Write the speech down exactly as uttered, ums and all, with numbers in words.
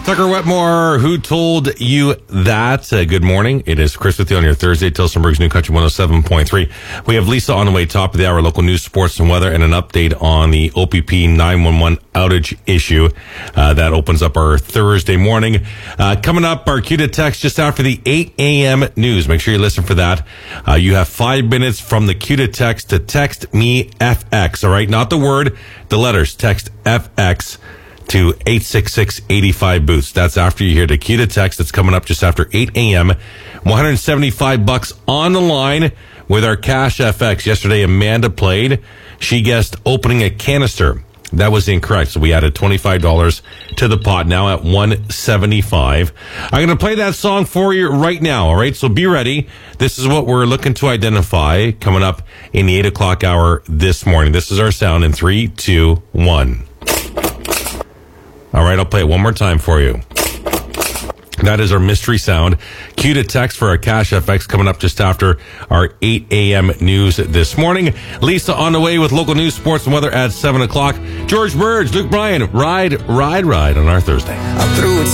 Tucker Wetmore, who told you that? Uh, good morning. It is Chris with you on your Thursday, Tillsonburg's New Country one oh seven point three. We have Lisa on the way, top of the hour, local news, sports, and weather, and an update on the O P P nine one one outage issue. Uh, that opens up our Thursday morning. Uh, coming up, our cue to text just after the eight a.m. news. Make sure you listen for that. Uh, you have five minutes from the cue to text to text me F X. All right, not the word, the letters. Text F X to eight six six, eight five, boost. That's after you hear the key to text. That's coming up just after eight a.m. one hundred seventy-five bucks on the line with our Cash F X. Yesterday, Amanda played. She guessed opening a canister. That was incorrect. So we added twenty-five dollars to the pot, now at one seventy-five. I'm going to play that song for you right now. All right. So be ready. This is what we're looking to identify coming up in the eight o'clock hour this morning. This is our sound in three, two, one. All right, I'll play it one more time for you. That is our mystery sound. Cue to text for our Cash F X coming up just after our eight a.m. news this morning. Lisa on the way with local news, sports, and weather at seven o'clock. George Burge, Luke Bryan, Ride, Ride, Ride on our Thursday. I threw it